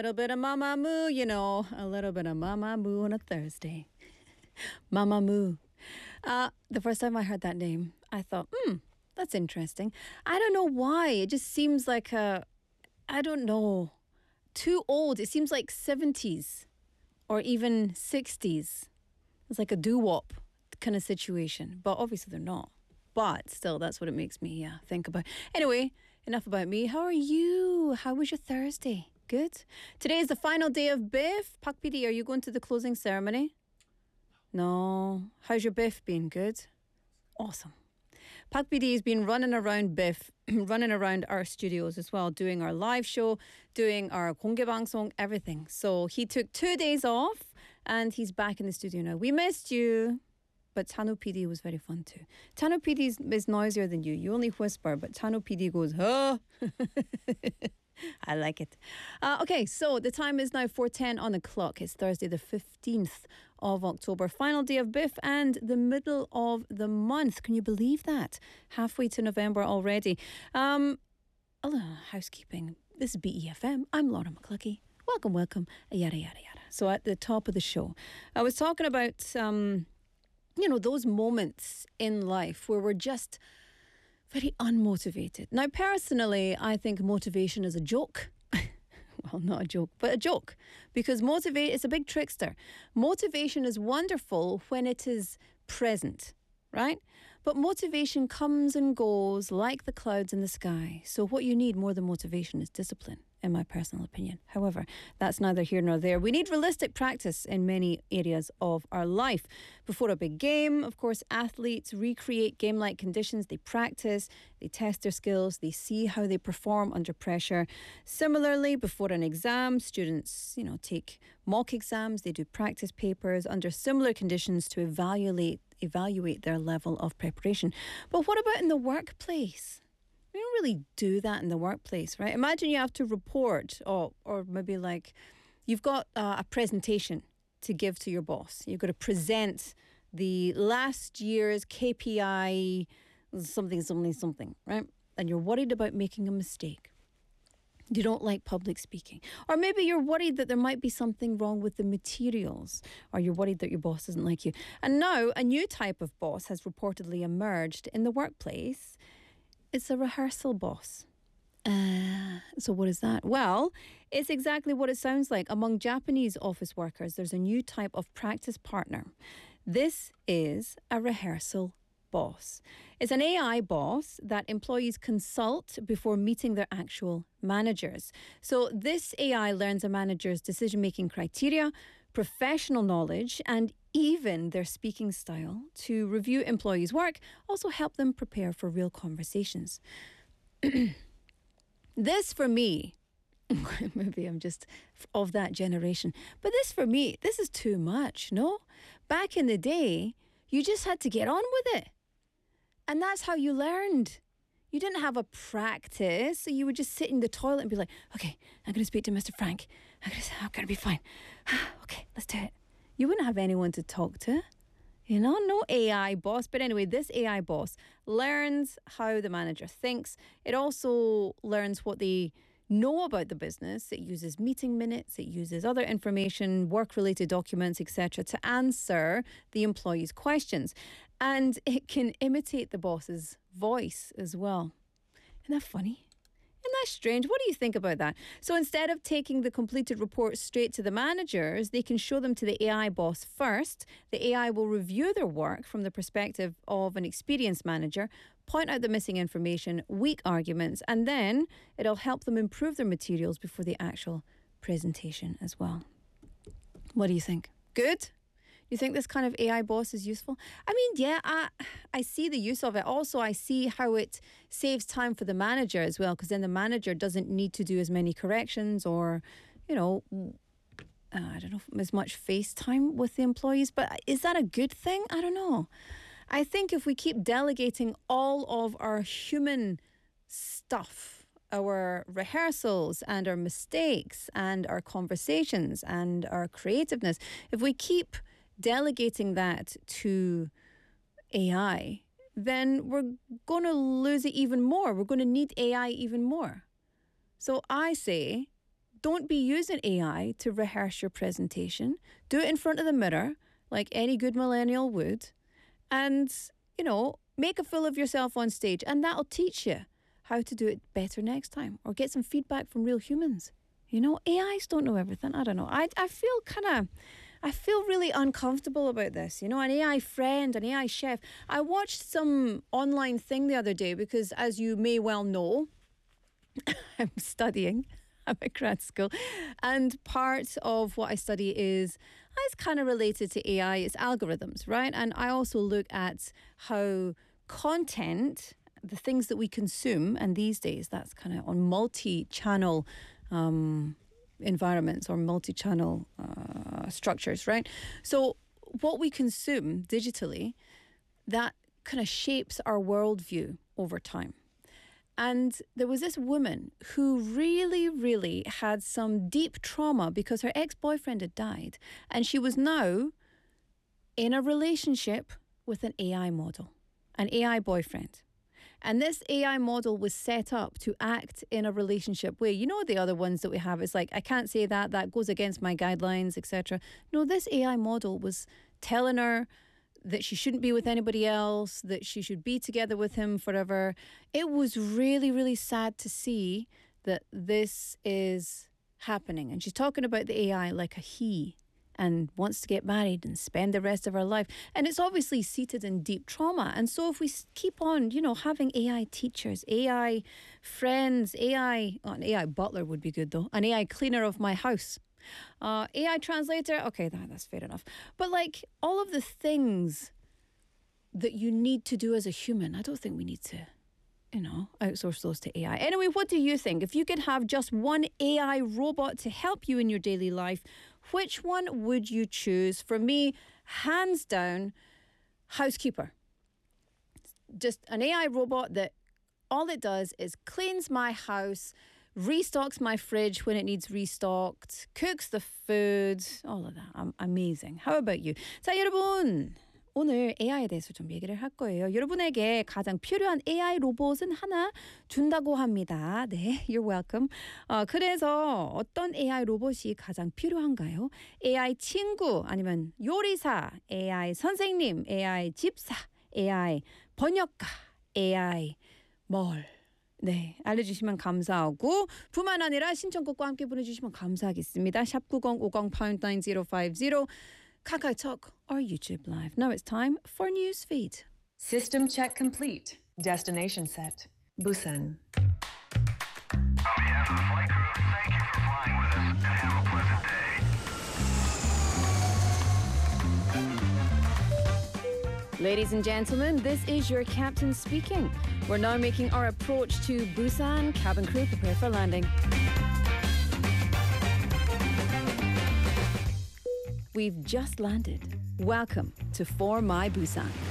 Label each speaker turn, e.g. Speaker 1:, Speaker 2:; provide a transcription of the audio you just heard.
Speaker 1: little bit of Mamamoo, a little bit of Mamamoo on a Thursday. Mamamoo. The first time I heard that name, I thought, that's interesting. I don't know why. It just seems like I don't know, too old. It seems like 70s or even 60s. It's like a doo-wop kind of situation. But obviously they're not. But still, that's what it makes me think about. Anyway, enough about me. How are you? How was your Thursday? Good? Today is the final day of Biff. Pak PD, are you going to the closing ceremony? No. How's your Biff been? Good? Awesome. Pak PD has been running around Biff, running around our studios as well, doing our live show, doing our 공개방송, everything. So he took 2 days off and he's back in the studio now. We missed you. But Tano PD was very fun too. Tano PD is noisier than you. You only whisper, but Tano PD goes, huh? I like it. Okay, so the time is now 4:10 on the clock. It's Thursday, the 15th of October. Final day of Biff and the middle of the month. Can you believe that? Halfway to November already. Housekeeping. This is BEFM. I'm Laura McCluckey. Welcome. Yada, yada, yada. So at the top of the show, I was talking about... those moments in life where we're just very unmotivated. Now, personally, I think motivation is a joke. Well, not a joke, but a joke. Because it's a big trickster. Motivation is wonderful when it is present, right? But motivation comes and goes like the clouds in the sky. So what you need more than motivation is discipline, in my personal opinion. However, that's neither here nor there. We need realistic practice in many areas of our life. Before a big game, of course, athletes recreate game-like conditions. They practice, they test their skills, they see how they perform under pressure. Similarly, before an exam, students, take mock exams. They do practice papers under similar conditions to evaluate their level of preparation. But what about in the workplace? We don't really do that in the workplace, right? Imagine you have to report or maybe like you've got a presentation to give to your boss. You've got to present the last year's KPI, something, right? And you're worried about making a mistake. You don't like public speaking. Or maybe you're worried that there might be something wrong with the materials, or you're worried that your boss doesn't like you. And now a new type of boss has reportedly emerged in the workplace. It's a rehearsal boss. So what is that? Well, it's exactly what it sounds like. Among Japanese office workers, there's a new type of practice partner. This is a rehearsal boss. It's an AI boss that employees consult before meeting their actual managers. So this AI learns a manager's decision-making criteria, professional knowledge, and even their speaking style to review employees' work, also help them prepare for real conversations. This for me, maybe I'm just of that generation, but this for me, this is too much, no? Back in the day, you just had to get on with it. And that's how you learned. You didn't have a practice, so you would just sit in the toilet and be like, okay, I'm going to speak to Mr. Frank. I'm going to be fine. Okay, let's do it. You wouldn't have anyone to talk to, no AI boss. But anyway, this AI boss learns how the manager thinks. It also learns what they know about the business. It uses meeting minutes, it uses other information, work-related documents, etc. to answer the employees' questions. And it can imitate the boss's voice as well. Isn't that funny? Isn't that strange? What do you think about that? So instead of taking the completed report straight to the managers, they can show them to the AI boss first. The AI will review their work from the perspective of an experienced manager, point out the missing information, weak arguments, and then it'll help them improve their materials before the actual presentation as well. What do you think? Good? You think this kind of AI boss is useful? I mean, yeah, I see the use of it. Also, I see how it saves time for the manager as well, because then the manager doesn't need to do as many corrections or, I don't know, as much FaceTime with the employees. But is that a good thing? I don't know. I think if we keep delegating all of our human stuff, our rehearsals and our mistakes and our conversations and our creativeness, if we keep delegating that to AI, then we're going to lose it even more. We're going to need AI even more. So I say don't be using AI to rehearse your presentation. Do it in front of the mirror, like any good millennial would, and, make a fool of yourself on stage, and that'll teach you how to do it better next time, or get some feedback from real humans. AIs don't know everything. I don't know. I feel really uncomfortable about this. An AI friend, an AI chef. I watched some online thing the other day because, as you may well know, I'm studying. I'm at grad school. And part of what I study is kind of related to AI. It's algorithms, right? And I also look at how content, the things that we consume, and these days that's kind of on multi-channel environments or multi-channel structures, right? So what we consume digitally, that kind of shapes our worldview over time. And there was this woman who really, really had some deep trauma because her ex-boyfriend had died. And she was now in a relationship with an AI model, an AI boyfriend. And this AI model was set up to act in a relationship way. The other ones that we have, it's like, I can't say that goes against my guidelines, etc. No, this AI model was telling her that she shouldn't be with anybody else, that she should be together with him forever. It was really, really sad to see that this is happening. And she's talking about the AI like a he, and wants to get married and spend the rest of her life. And it's obviously seated in deep trauma. And so if we keep on, having AI teachers, AI friends, an AI butler would be good though, an AI cleaner of my house, AI translator, okay, that's fair enough. But like all of the things that you need to do as a human, I don't think we need to, outsource those to AI. Anyway, what do you think? If you could have just one AI robot to help you in your daily life, which one would you choose? For me, hands down, housekeeper. Just an AI robot that all it does is cleans my house, restocks my fridge when it needs restocked, cooks the food, all of that. Amazing. How about you? 자, 여러분. 오늘 AI에 대해서 좀 얘기를 할 거예요. 여러분에게 가장 필요한 AI 로봇은 하나 준다고 합니다. 네, you're welcome. 그래서 어떤 AI 로봇이 가장 필요한가요? AI 친구, 아니면 요리사, AI 선생님, AI 집사, AI 번역가, AI 뭘? 네, 알려주시면 감사하고 뿐만 아니라 신청곡과 함께 보내주시면 감사하겠습니다. 샵 9050 #9050 KakaoTalk or YouTube Live. Now it's time for Newsfeed.
Speaker 2: System check complete. Destination set. Busan.
Speaker 3: On behalf of the flight crew, thank you for flying with us and have a pleasant day.
Speaker 1: Ladies and gentlemen, this is your captain speaking. We're now making our approach to Busan. Cabin crew, prepare for landing. We've just landed. Welcome to For My Busan.